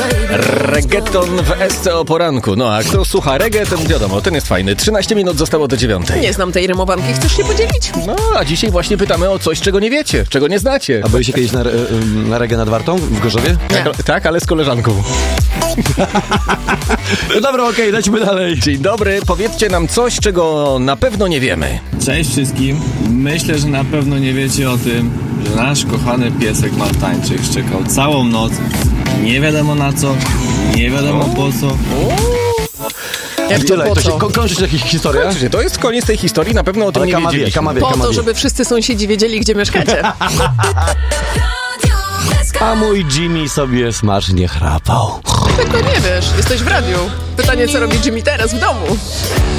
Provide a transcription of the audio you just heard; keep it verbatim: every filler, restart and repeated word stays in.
Reggaeton w S C o poranku. No a kto słucha reggae, ten wiadomo, ten jest fajny. trzynaście minut zostało do dziewiątej. Nie znam tej rymowanki, chcesz się podzielić? No, a dzisiaj właśnie pytamy o coś, czego nie wiecie, czego nie znacie. A byliście kiedyś na, na reggae nad Wartą w Gorzowie? Tak, tak, ale z koleżanką. No dobra, okej, okay, lecimy dalej. Dzień dobry, powiedzcie nam coś, czego na pewno nie wiemy. Cześć wszystkim. Myślę, że na pewno nie wiecie o tym, że nasz kochany piesek Maltańczyk szczekał całą noc. Nie wiadomo na co, nie wiadomo po co. Jak to, Tyle, po to się co? ko- kończy się jakaś historia? Słuchajcie, to jest koniec tej historii, na pewno o tym Ale nie kama wie, wiedzieliśmy. kama wie, Po kama to, wie. żeby wszyscy sąsiedzi wiedzieli, gdzie mieszkacie. A mój Jimmy sobie smacznie chrapał. Tylko nie wiesz, jesteś w radiu. Pytanie, co robi Jimmy teraz w domu?